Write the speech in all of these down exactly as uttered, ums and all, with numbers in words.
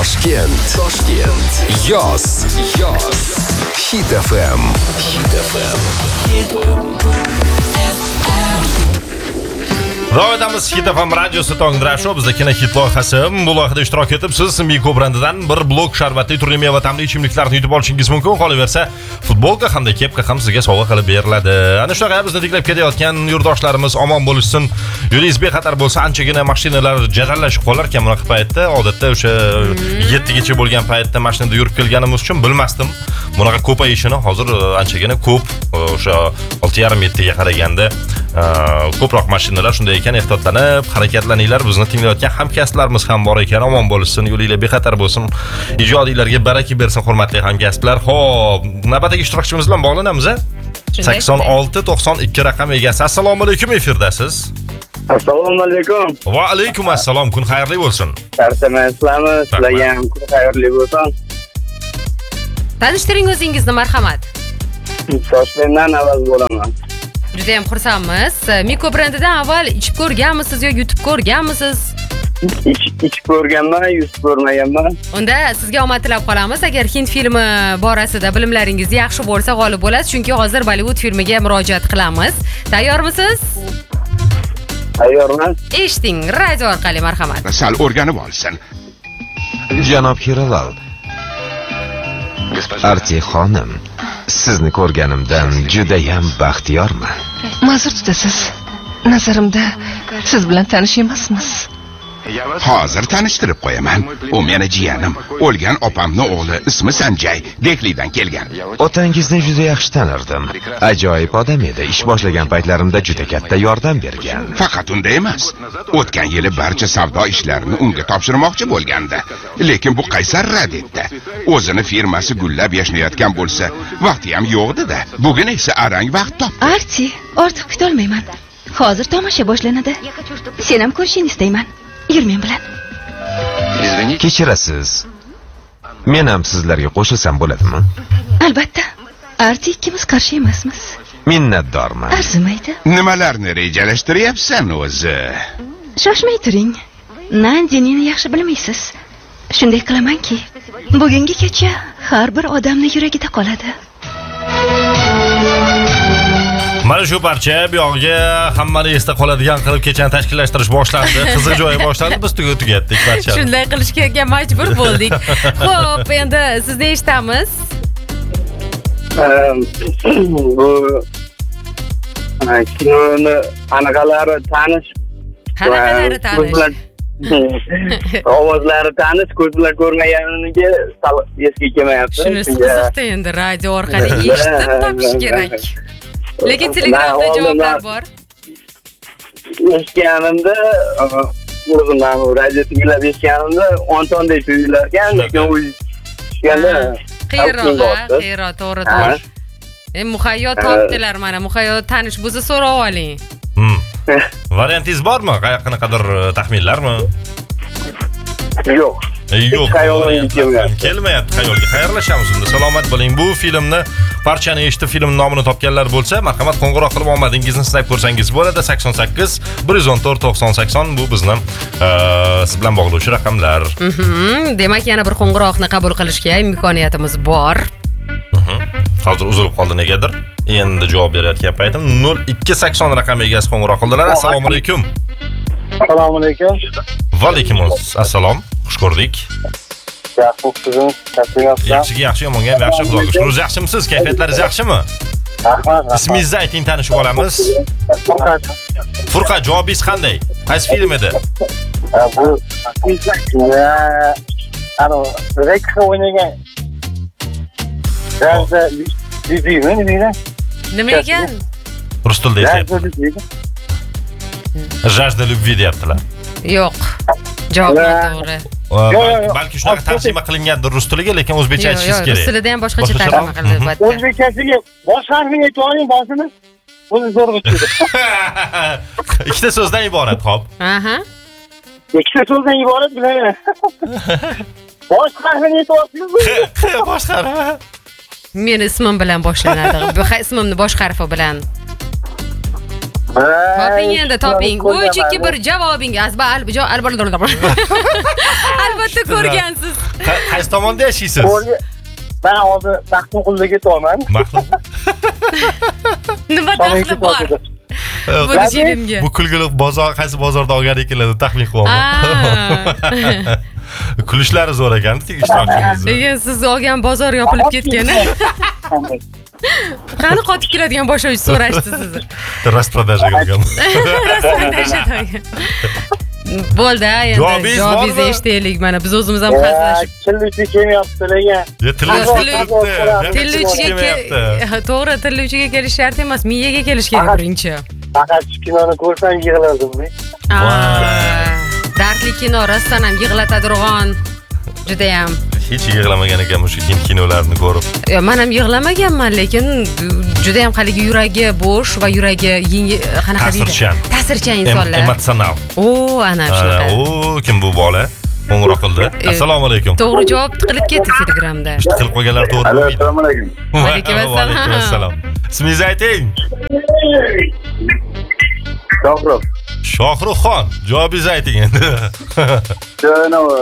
Toshkent. Toshkent. Yoz. Yoz. Hit F M. Hit F M. Davodamiz Hit F M radiosi tongdira show bizda kino hit loyihasi. Bu loyihada ishtirok etib siz Miko brandidan bir blok sharbatli turli meva ta'mli ichimliklarni yutib olishingiz mumkin. Qolaversa, futbolka hamda kepka ham sizga sovg'a qilib beriladi. Ana shunaqa bizni tiklab ketayotgan yurtdoshlarimiz omon bo'lishsin. Yo'lingiz bexatar bo'lsa, anchagina mashinalar jadallashib qolar ekan bunaqa paytda. Odatda o'sha yetti gacha bo'lgan paytda mashinada yurib kelganimiz uchun bilmasdim. Bunaqa ko'payishini hozir anchagina ko'p, o'sha olti yarim yetti ga qaraganda ko'proq mashinalar shunday ekan, ehtiyotlanib harakatlaninglar. Bizni tinglayotgan hamkasblarimiz ham bor ekan, omon bo'lsin, yo'linglar bexatar bo'lsin. Ijodiylarga baraka bersin, hurmatli hamkasblar. Xo'p, navbatdagi ishtirokchimiz bilan bog'lanamiz. sakson olti to'qson ikki raqam egasi. Assalomu alaykum, efirdasiz. Assalomu alaykum. Va alaykum assalom. Kun xayrli bo'lsin. Tartamaysizlarmi? Sizlarga ham kun xayrli bo'lsin. Tanishtiring o'zingizni, marhamat. Toshkentdan avval bo'laman. Juda ham xursandmiz. Miko brandidan avval ichib ko'rganmisiz yo yutib ko'rganmisiz? Ichib ko'rganman, yutib ko'rmaganman. Unda sizga omad tilab qolamiz. Agar Hind filmi borasida bilimlaringiz yaxshi bo'lsa, g'olib bo'lasiz, chunki hozir Bollywood filmiga murojaat qilamiz. Tayyormisiz? Tayyorman. Eshiting, radio orqali, marhamat. Sal o'rganib olsin. Janob Hirilal, Arti xonim, sizni ko'rganimdan juda ham baxtiyorman. Ma'zur tutasiz. Nazarimda siz bilan tanish emasmiz. Hozir tanishtirib qo'yaman. U meni jiyanim. O'lgan opamning o'g'li, ismi Sanjay, Deklidan kelgan. Otangizni juda yaxshi tanirdim. Ajoyib odam edi. Ish boshlagan paytlarimda juda katta yordam bergan. Faqat unda emas. O'tgan yili barcha savdo ishlarini unga topshirmoqchi bo'lgandi. Lekin bu qaysar rad etdi. O'zini firmasi gullab yashnayotgan bo'lsa, vaqti ham yo'qdi-da. Bugun esa arang vaqt topdi. Arti, ortiq kuta olmayman. Hozir tomosha boshlanadi. Sen ham ko'rishingni istayman. Yur men bilan. Kechirasiz. Men ham sizlarga qo'shilsam bo'ladimi? Albatta. Arti ikkimiz qarshi emasmiz. Minnatdorman. Arzimaydi. Nimalarni rejalashtiryapsan o'zi? Shoshmay turing. Nandinini yaxshi bilmaysiz. Shunday qilamanki, bugungi kecha har bir odamning yuragida qoladi. Mana shu parcha bu yoqga hammani esda qoladigan qilib kechani tashkillashtirish boshlandi. Qiziq joyi boshlandi, biz tugatdik parchani. Shunday qilishga majbur bo'ldik. Xo'p, endi sizni eshitamiz. Bu kinoni anaqalari tanish. Qanaqalari tanish? Ovozlari tanish, ko'z bilan ko'rmaganiga sal esga kelmayapti. Shunisi qiziqda endi radio orqali eshitib topish kerak. Lekin Telegramda javoblar bor. Eshitganimda, o'zimdan radio tinglab eshitganimda o'ntonday tuyular ekan, lekin u eshitganda Qiyroq, qiyroq, to'g'ri to'g'ri. E, muhayyo topdilar mana, muhayyo tanish bo'lsa so'rab oling. Hmm. Variantingiz bormi? Qanaqadir taxminlarmi? Yo'q. Yo'q, kelmayapti xayolga. Xayrlashamiz unda. Salomat bo'ling. Bu filmni, parchani eshitib film nomini topganlar bo'lsa, marhamat qo'ng'iroq qilib omadingizni sinab ko'rsangiz bo'ladi. sakson sakkiz bir yuz o'n to'rt to'qson sakson bu bizning siz bilan bog'lovchi raqamlar. Mhm. Demak, yana bir qo'ng'iroqni qabul qilishga imkoniyatimiz bor. Mhm. Hozir uzilib qoldi negadir. Endi javob berayotgan paytim nol ikki sakson raqami egasi qo'ng'iroq qildilar. Assalomu alaykum. Assalomu alaykum. Va alaykum assalom. Xush ko'rdik. Yaxshi o'qisizmi? Yaxshi, yaxshi, yomonga ham yaxshi, xudoga shukr. Yaxshimisiz? Kayfiyatlaringiz yaxshimi? Rahmat. Ismingizni ayting, tanishib olamiz. Furqat. Furqat, javobingiz qanday? Qaysi film edi? Bu ana Rekha o'ynagan. Razda Libiymi, nima? Nima ekan? Rus tilida aytyapti. Jajda любви deyaptilar. Yo'q. Javob to'g'ri. Balki shunaqa tarjima qilingandir rus tiliga, lekin o'zbekcha aytishingiz kerak. Rus tilida ham boshqacha tarjima qildi albatta. O'zbekchasiga bosh harfini aytib oling, bosini. Buni zo'r bo'ladi. Ikkita so'zdan iborat, xo'p. Aha. Ikkita so'zdan iborat bilaman. Bosh harfini aytib olsangiz. Bosh harfi. Meni ismim bilan boshlanadi. Bu ismimni bosh harfi bilan. Toping endi, toping. uch ikki bir javobingiz. Albatta marta ko'rgansiz? Qaysi tomonda yashaysiz? Men hozir Taxtqulga ketyapman. Mahmud. Nima daxli bor? Bu filmga. Bu kulgili bozor qaysi bozorda olgan ekanlar deb taxmin qilyapman. Kulishlari zo'r ekan, ishtirokchingiz. Lekin siz olgan bozor yopilib ketgan. Qani qotib keladigan boshlovchi so'rashdi sizni. Rasprodajaga olgan. Rasprodajaga olgan. Bo'ldi, endi javob eshitaylik. Mana biz o'zimiz ham hazillashib. Tilluchi kelmayapti lekin. Ya tilluchiga to'g'ri, tilluchiga kelish shart emas, miyaga kelish kerak birinchi. Faqat kinoni ko'rsam yig'ladim. Dardli kino rostdan ham yig'latadigan. Juda ham. Hech yig'lamagan ekanman shu kinolarni ko'rib. Yo, men ham yig'lamaganman, lekin juda ham haligi yuragi bo'sh va yuragi qanaqa deydi? Ta'sirchan. Ta'sirchan insonlar. Emotsional. O, ana shunaqa. O, kim bu bola? Qo'ng'iroq qildi. Assalomu alaykum. To'g'ri javob tiqilib ketdi Telegramda. Tiqilib qo'yganlar to'g'ri bo'lmaydi. Assalomu alaykum. Va alaykum assalom. Ismingizni ayting. Shohruh. Shohruxxon, javobingizni ayting endi. Jo'novi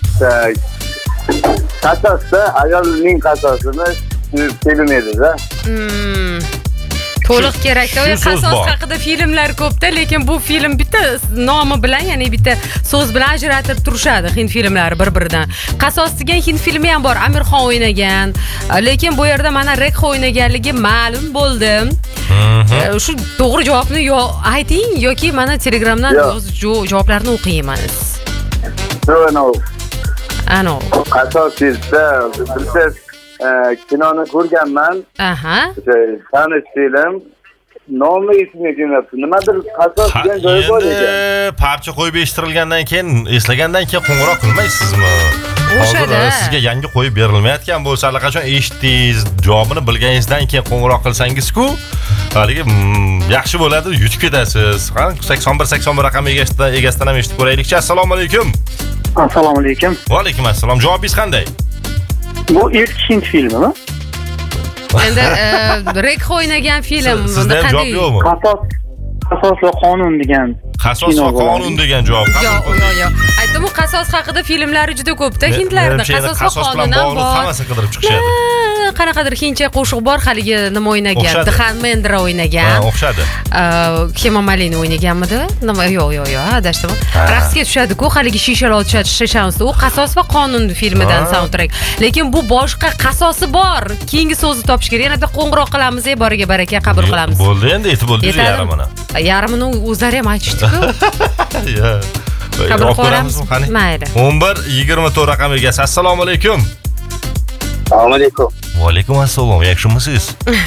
qasosda ayolning qasosini film edi-da. Hmm. To'liq kerak-da. Qasos haqida filmlar ko'pda, lekin bu film bitta nomi bilan, ya'ni bitta so'z bilan ajratib turishadi hind filmlari bir-biridan. Qasos degan hind filmi ham bor, Amir Xon o'ynagan. Lekin bu yerda mana Rekha o'ynaganligi ma'lum bo'ldi. Shu to'g'ri javobni yo ayting yoki mana Telegramdan javoblarni o'qiymiz. Jo'novi. Ano. Qasos filmda bilsiz kinoni ko'rganman. Aha. Tanish film. Nomi esimga kelmayapti. Nimadir qasos degan joyi bor ekan. Parcha qo'yib eshittirilgandan keyin, eslagandan keyin qo'ng'iroq qilmaysizmi? O'shada sizga yangi qo'yib berilmayotgan bo'lsa, allaqachon eshitdingiz, javobini bilganingizdan keyin qo'ng'iroq qilsangiz-ku, haligi yaxshi bo'ladi, yutib ketasiz. sakson bir sakson bir raqam egasidan ham eshitib ko'raylikchi. Assalomu alaykum. Assalomu alaykum. Va alaykum assalom. Javobingiz qanday? Bu ilk hind filmimi? Endi Rekha o'ynagan film. Sizda ham javob yo'qmi? Qasos, qasos va qonun degan. Qasos va qonun degan javob. Yo'q, yo'q, yo'q. Aytdim, u qasos haqida filmlari juda ko'p-da hindlarda. Qasos va qonun ham bor. Hammasi qidirib chiqishadi. Qanaqadir hindcha qo'shiq bor, haligi nima o'ynagan? Dharmendra o'ynagan. Ha, o'xshadi. Hema Malini o'ynaganmidi? Nima? Yo'q, yo'q, yo'q, adashdim. Raqsga tushadi-ku, haligi shishalar tushadi shishamizda. U Qasos va qonun filmidan soundtrack. Lekin bu boshqa qasosi bor. Keyingi so'zni topish kerak. Yana bitta qo'ng'iroq qilamiz, boriga baraka qabul qilamiz. Bo'ldi, endi yetib bo'ldi yarimini. Yarimini o'zlari ham aytishdi-ku. Ya. Qabul qilamiz. Mayli. o'n bir yigirma to'rt raqam egasi. Assalomu alaykum. Assalomu alaykum. Va alaykum assalom. Yaxshimisiz?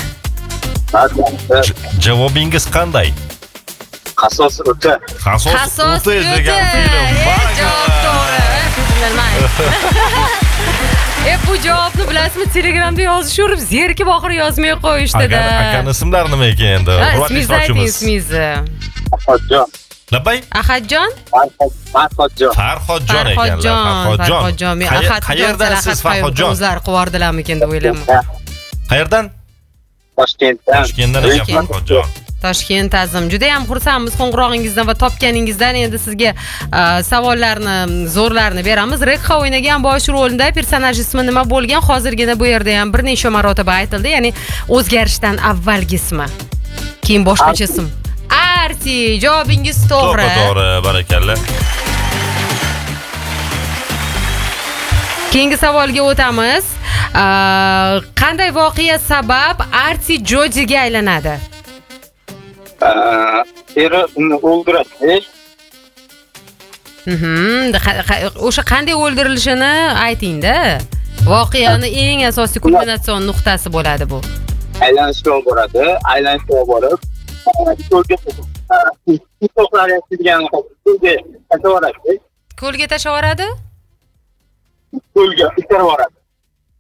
Javobingiz qanday? Qasos o'ta. Qasos o'ta degan film. Javob to'g'ri. E bu javobni bilasizmi, Telegramda yozishib, zerikib oxiri yozmay qo'yishdi-da. Akani ismlari nima ekan endi? Ismingizni ayting, ismingizni. Farhodjon. Labay? Ahadjon? Farhodjon. Farhodjon ekanlar. Farhodjon. Qayerdan siz Farhodjon? O'zlar qivordilarmikin deb o'ylayman. Qayerdan? Toshkentdan. Toshkentdan ekan Farhodjon. Toshkent azim. Juda ham xursandmiz qo'ng'irog'ingizdan va topganingizdan. Endi sizga savollarni, zo'rlarni beramiz. Rekha o'ynagan bosh rolda personaj ismi nima bo'lgan? Hozirgina bu yerda ham bir necha marotaba aytildi, ya'ni o'zgarishdan avvalgi ismi. Keyin boshqacha ism. Arti, javobingiz to'g'ri. To'g'ri, barakalla. Keyingi savolga o'tamiz. Qanday voqea sabab Arti Jodiga aylanadi? Eri uni o'ldiradi. Mhm, o'sha qanday o'ldirilishini ayting-da. Voqeani eng asosiy kulminatsion nuqtasi bo'ladi bu. Aylanishga boradi, aylanishga borib, ko'lga tashavoradi. Ko'lga tashavoradi? Ko'lga tashavoradi.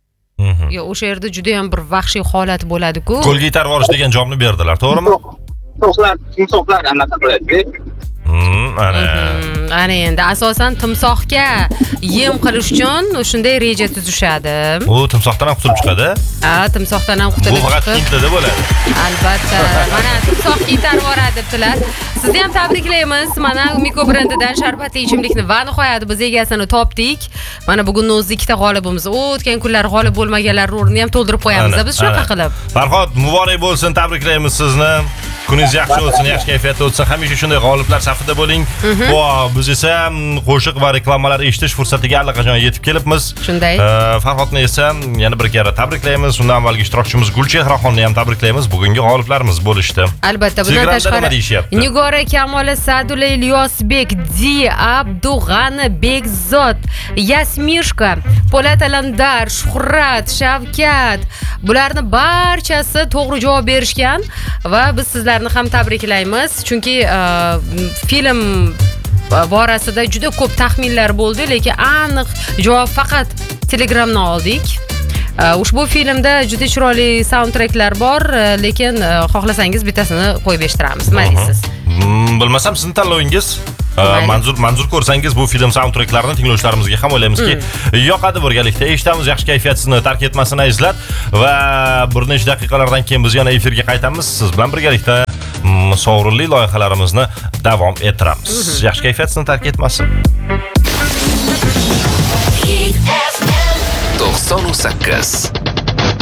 Yo, o'sha yerda juda ham bir vahshiy holat bo'ladi-ku. Ko'lga itarib olish degan javobni berdilar, to'g'rimi? timsohlar timsohlar anaqa qiladi. Hmm, ana. Mhm, ana endi asosan timsohga yem qilish uchun shunday reja tuzishadi. U timsohdan ham qutulib chiqadi. Ha, timsohdan ham Bu qutulib faqat chiqib. Hindda bo'ladi. Albatta. Mana timsoh itarib yuboradi debdilar. Sizni ham tabriklaymiz. Mana Miko brendidan sharbatli ichimlikni va nihoyat biz egasini topdik. Mana bugun o'zi ikkita g'olibimiz. O'tgan kunlar g'olib bo'lmaganlar o'rnini ham to'ldirib qo'yamiz biz shunaqa qilib. Farhod, muborak bo'lsin, tabriklaymiz sizni. Kuningiz yaxshi o'tsin, yaxshi kayfiyatda o'tsin. Hamisha shunday g'oliblar safida bo'ling. Va biz esa qo'shiq va reklamalar eshitish fursatiga allaqachon yetib kelibmiz. Shunday. Farhodni esa yana bir karra tabriklaymiz. Undan avvalgi ishtirokchimiz Gulchehraxonni ham tabriklaymiz. Bugungi g'oliblarimiz bo'lishdi. Albatta, bundan tashqari Nigora Kamola Sadulla Ilyosbek, Di Abdug'ani Bekzod, Yasmishka, Po'lat Alandar, Shuhrat, Shavkat, bularni barchasi to'g'ri javob berishgan va biz sizlarni ham tabriklaymiz. Chunki film borasida juda ko'p taxminlar bo'ldi, lekin aniq javob faqat Telegramdan oldik. Ushbu filmda juda chiroyli soundtracklar bor, lekin xohlasangiz bittasini qo'yib eshittiramiz. Nima deysiz? Bilmasam sizning tanlovingiz manzur manzur ko'rsangiz bu film soundtracklarini tinglovchilarimizga ham o'ylaymizki yoqadi. Birgalikda eshitamiz, yaxshi kayfiyat sizni tark etmasin azizlar va bir necha daqiqalardan keyin biz yana efirga qaytamiz. Siz bilan birgalikda sovrinli loyihalarimizni davom ettiramiz. Yaxshi kayfiyat sizni tark etmasin. to'qson sakkiz